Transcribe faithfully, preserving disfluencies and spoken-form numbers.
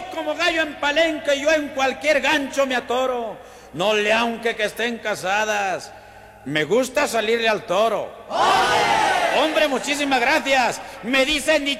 como gallo en palenque, yo en cualquier gancho me atoro. No le aunque que estén casadas, me gusta salirle al toro. ¡Hombre! Hombre, muchísimas gracias. Me dicen